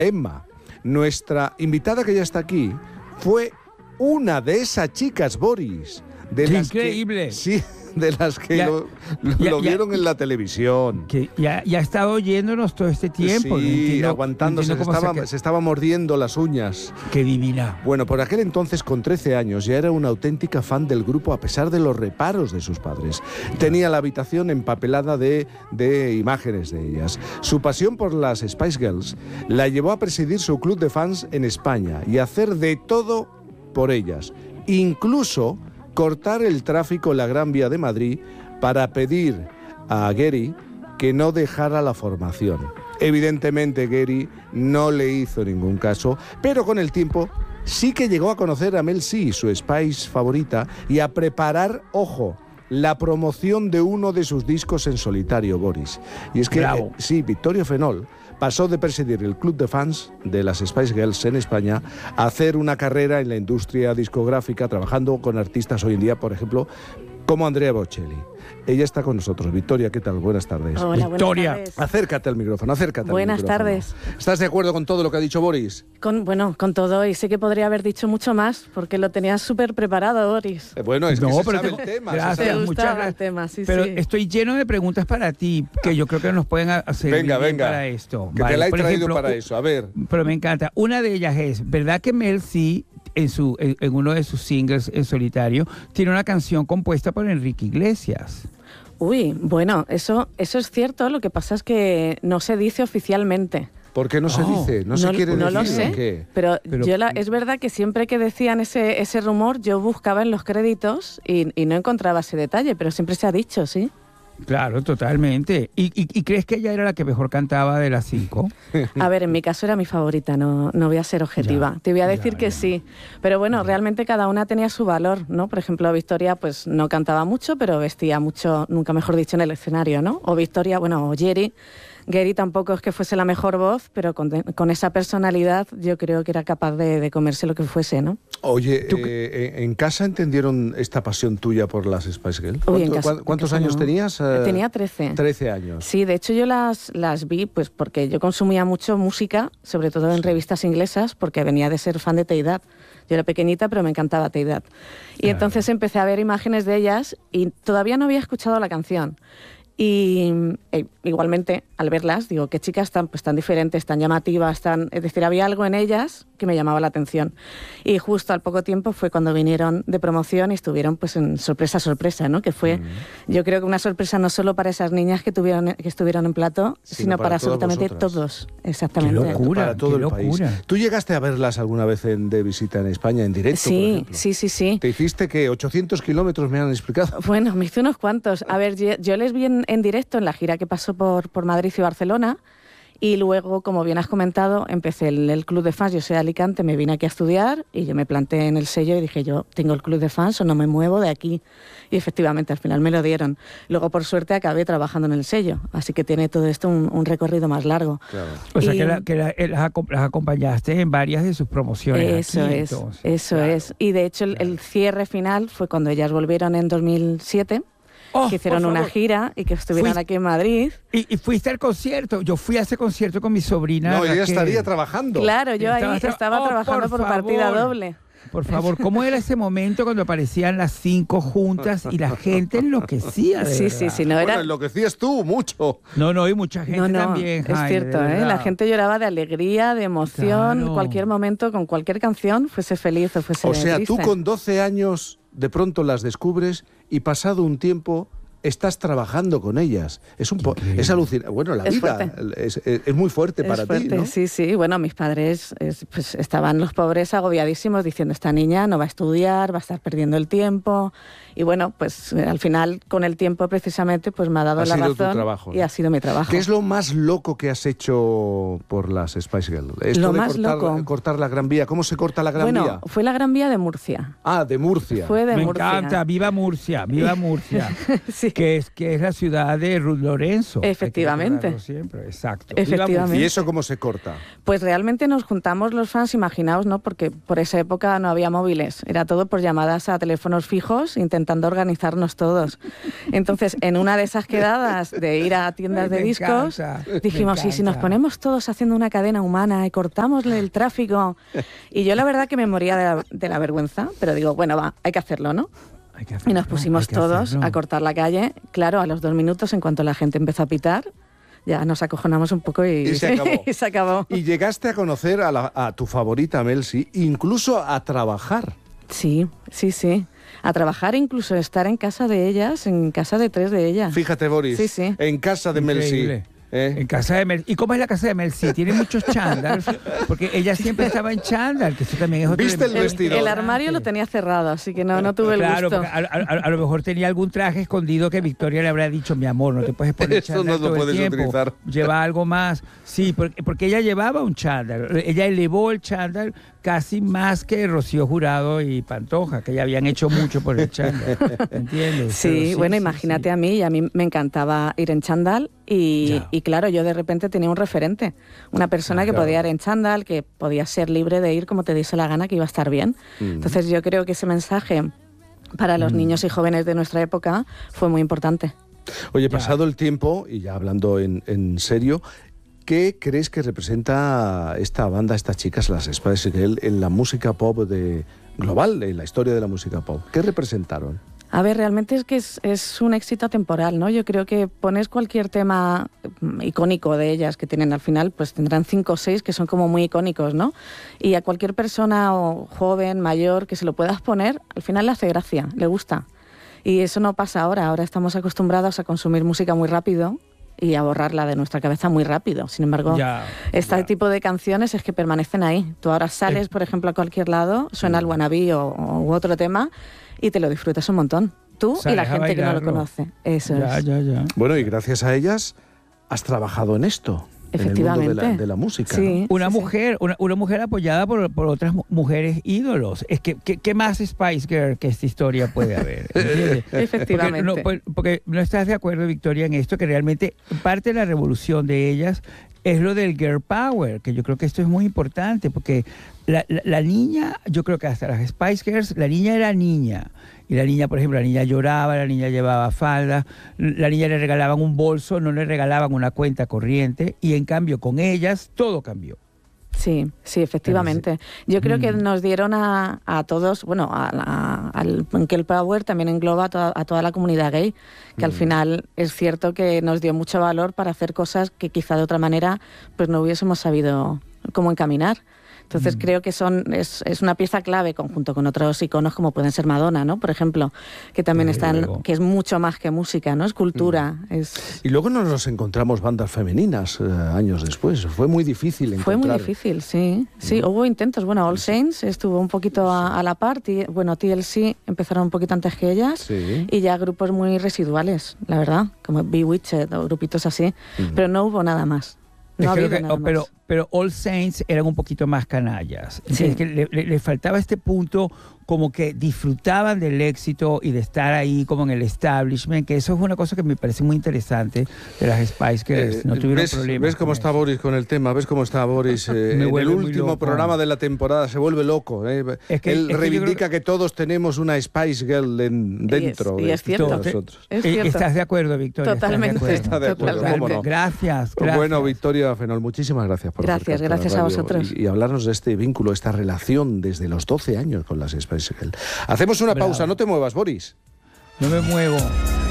Emma, nuestra invitada que ya está aquí, fue una de esas chicas, Boris. Increíble. Sí, de las que lo vieron en la televisión. Que ya ha estado oyéndonos todo este tiempo. Sí, aguantándose, se estaba mordiendo las uñas. Qué divina. Bueno, por aquel entonces, con 13 años, ya era una auténtica fan del grupo a pesar de los reparos de sus padres. Tenía la habitación empapelada de imágenes de ellas. Su pasión por las Spice Girls la llevó a presidir su club de fans en España y a hacer de todo por ellas. Incluso cortar el tráfico en la Gran Vía de Madrid para pedir a Gary que no dejara la formación. Evidentemente Gary no le hizo ningún caso, pero con el tiempo sí que llegó a conocer a Mel C, su Spice favorita, y a preparar, ojo, la promoción de uno de sus discos en solitario, Boris. Y es que, sí, Victorio Fenol pasó de presidir el club de fans de las Spice Girls en España a hacer una carrera en la industria discográfica, trabajando con artistas hoy en día, por ejemplo, como Andrea Bocelli. Ella está con nosotros. Victoria, ¿qué tal? Buenas tardes. Hola, Victoria, buenas tardes. Acércate al micrófono, Buenas tardes. ¿Estás de acuerdo con todo lo que ha dicho Boris? Con todo, y sé que podría haber dicho mucho más, porque lo tenías súper preparado, Boris. Bueno, es que se sabe el tema. Gracias, muchas gracias. El tema, sí, pero sí. estoy lleno de preguntas para ti, que yo creo que nos pueden hacer venga, para esto. Que te la he traído ejemplo, para eso, a ver. Pero me encanta. Una de ellas es, ¿verdad que Mel C en uno de sus singles en solitario tiene una canción compuesta por Enrique Iglesias? Uy, bueno, eso es cierto, lo que pasa es que no se dice oficialmente. ¿Por qué no se dice? No se quiere decir. No lo sé, ¿qué? pero es verdad que siempre que decían ese rumor, yo buscaba en los créditos y no encontraba ese detalle, pero siempre se ha dicho, ¿sí? Claro, totalmente. ¿Y crees que ella era la que mejor cantaba de las 5? A ver, en mi caso era mi favorita, no voy a ser objetiva. Te voy a decir que sí. Pero bueno, realmente cada una tenía su valor, ¿no? Por ejemplo, Victoria pues no cantaba mucho, pero vestía mucho, nunca mejor dicho, en el escenario, ¿no? O Victoria, o Gary tampoco es que fuese la mejor voz, pero con esa personalidad yo creo que era capaz de comerse lo que fuese, ¿no? Oye, ¿en casa entendieron esta pasión tuya por las Spice Girls? ¿Cuántos años tenías? Tenía 13. 13 años. Sí, de hecho yo las vi pues porque yo consumía mucho música, sobre todo en revistas inglesas, porque venía de ser fan de Teidad. Yo era pequeñita, pero me encantaba Teidad. Y entonces empecé a ver imágenes de ellas y todavía no había escuchado la canción. Y igualmente, al verlas, digo, qué chicas tan diferentes, tan llamativas, es decir, había algo en ellas que me llamaba la atención. Y justo al poco tiempo fue cuando vinieron de promoción y estuvieron pues en sorpresa, ¿no? Que fue, yo creo que una sorpresa no solo para esas niñas que estuvieron en plató, sino para absolutamente todos. Exactamente. Qué locura, para todo el país. ¿Tú llegaste a verlas alguna vez de visita en España, en directo, por ejemplo? Sí. ¿Te hiciste que 800 kilómetros me han explicado? Bueno, me hice unos cuantos. A ver, yo les vi en directo en la gira que pasó por Madrid y Barcelona, y luego, como bien has comentado, empecé el club de fans. Yo soy de Alicante, me vine aquí a estudiar y yo me planté en el sello y dije, yo tengo el club de fans o no me muevo de aquí. Y efectivamente, al final me lo dieron. Luego, por suerte, acabé trabajando en el sello, así que tiene todo esto un recorrido más largo. Claro. O sea, que las acompañaste en varias de sus promociones. Eso es. Y de hecho, el cierre final fue cuando ellas volvieron en 2007. Que hicieron una gira y que estuvieron aquí en Madrid. ¿Y fuiste al concierto? Yo fui a ese concierto con mi sobrina. No, ella estaría trabajando. Claro, yo ahí estaba trabajando por partida doble. Por favor, ¿cómo era ese momento cuando aparecían las 5 juntas y la gente enloquecía? Sí. No era... Bueno, enloquecías tú mucho. No, y mucha gente también. Es cierto, la gente lloraba de alegría, de emoción, en cualquier momento, con cualquier canción, fuese feliz o fuese triste. O sea, triste. tú con 12 años de pronto las descubres y pasado un tiempo estás trabajando con ellas. Es alucinante. Bueno, la vida es muy fuerte para ti, ¿no? Sí. Bueno, mis padres pues estaban los pobres agobiadísimos diciendo, esta niña no va a estudiar, va a estar perdiendo el tiempo. Y bueno, pues al final, con el tiempo precisamente, pues me ha dado la razón. Ha sido tu trabajo, ¿no? Y ha sido mi trabajo. ¿Qué es lo más loco que has hecho por las Spice Girls? Lo más loco. Cortar la Gran Vía. ¿Cómo se corta la Gran Vía? Bueno, fue la Gran Vía de Murcia. Ah, de Murcia. Fue de Murcia. Me encanta, viva Murcia, viva Murcia. Sí. que es la ciudad de Ruth Lorenzo. Efectivamente. Hay que recordarlo siempre, exacto. Efectivamente. ¿Y eso cómo se corta? Pues realmente nos juntamos los fans, imaginaos, ¿no? Porque por esa época no había móviles, era todo por llamadas a teléfonos fijos, intentando organizarnos todos. Entonces, en una de esas quedadas de ir a tiendas de discos, dijimos, ¿y si nos ponemos todos haciendo una cadena humana y cortamos el tráfico? Y yo la verdad que me moría de la vergüenza, pero digo, bueno, va, hay que hacerlo, ¿no? Y nos pusimos todos a cortar la calle. Claro, a los 2 minutos, en cuanto la gente empezó a pitar, ya nos acojonamos un poco y se acabó. y se acabó. Y llegaste a conocer a tu favorita Mel C, incluso a trabajar. Sí. A trabajar, incluso estar en casa de ellas, en casa de 3 de ellas. Fíjate, Boris, Sí. en casa de Mel C. En casa de Mel. ¿Y cómo es la casa de Mel C? Tiene muchos chándals, porque ella siempre estaba en chándal, que eso también es otro. ¿Viste el vestido? El armario lo tenía cerrado, así que no tuve el gusto. Claro, a lo mejor tenía algún traje escondido que Victoria le habrá dicho, mi amor, no te puedes poner Eso chándal no lo todo puedes el tiempo. utilizar. Lleva algo más. Sí, porque ella llevaba un chándal. Ella elevó el chándal casi más que Rocío Jurado y Pantoja, que ya habían hecho mucho por el chándal. ¿Entiendes? Sí, bueno, imagínate a mí, y a mí me encantaba ir en chándal y claro, yo de repente tenía un referente, una persona que podía ir en chándal, que podía ser libre de ir como te diese la gana, que iba a estar bien. Entonces yo creo que ese mensaje para los niños y jóvenes de nuestra época fue muy importante. Oye, pasado el tiempo, y ya hablando en serio, ¿qué crees que representa esta banda, estas chicas, las Spice Girls, en la música pop global, en la historia de la música pop? ¿Qué representaron? A ver, realmente es que es un éxito temporal, ¿no? Yo creo que pones cualquier tema icónico de ellas que tienen al final, pues tendrán 5 o 6 que son como muy icónicos, ¿no? Y a cualquier persona o joven, mayor, que se lo puedas poner, al final le hace gracia, le gusta. Y eso no pasa ahora estamos acostumbrados a consumir música muy rápido y a borrarla de nuestra cabeza muy rápido. Sin embargo, este tipo de canciones es que permanecen ahí. Tú ahora sales, por ejemplo, a cualquier lado, suena el Wannabe u otro tema y te lo disfrutas un montón. Tú y la gente que no lo conoce. Eso es. Bueno, y gracias a ellas has trabajado en esto. Efectivamente. En el mundo de la música. Sí, una mujer apoyada por otras mujeres ídolos. Es que ¿qué más Spice Girl que esta historia puede haber? ¿Entiendes? Efectivamente. Porque no estás de acuerdo, Victoria, en esto, que realmente parte de la revolución de ellas es lo del girl power, que yo creo que esto es muy importante, porque la niña, yo creo que hasta las Spice Girls, la niña era niña. Y la niña, por ejemplo, la niña lloraba, la niña llevaba falda, la niña le regalaban un bolso, no le regalaban una cuenta corriente, y en cambio con ellas todo cambió. Sí, efectivamente. Yo creo que nos dieron a todos, bueno, al Girl Power también engloba a toda la comunidad gay, que al final es cierto que nos dio mucho valor para hacer cosas que quizá de otra manera pues no hubiésemos sabido cómo encaminar. Entonces creo que es una pieza clave junto con otros iconos como pueden ser Madonna, ¿no? Por ejemplo, que también que es mucho más que música, ¿no? Es cultura. Y luego nos encontramos bandas femeninas años después. Fue muy difícil encontrar. Fue muy difícil, sí. Sí, hubo intentos. Bueno, All Saints estuvo un poquito a la par. Bueno, TLC empezaron un poquito antes que ellas. Y ya grupos muy residuales, la verdad, como Bewitched o grupitos así. Pero no hubo nada más. Pero All Saints eran un poquito más canallas. Es que le faltaba este punto como que disfrutaban del éxito y de estar ahí como en el establishment, que eso es una cosa que me parece muy interesante de las Spice Girls. No tuvieron problemas. ¿Ves cómo está Boris con el tema? ¿Ves cómo está Boris? En el último programa de la temporada se vuelve loco. Él reivindica que todos tenemos una Spice Girl dentro. Y es cierto. Nosotros. ¿Estás de acuerdo, Victoria? Totalmente. Está de acuerdo. ¿Cómo no? Gracias. Bueno, Victoria Fenol, muchísimas gracias por Gracias a vosotros. Y hablarnos de este vínculo, esta relación desde los 12 años con las Spice Girls. Hacemos una pausa, no te muevas, Boris. No me muevo.